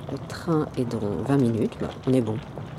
Le train est dans 20 minutes, bah, on est bon.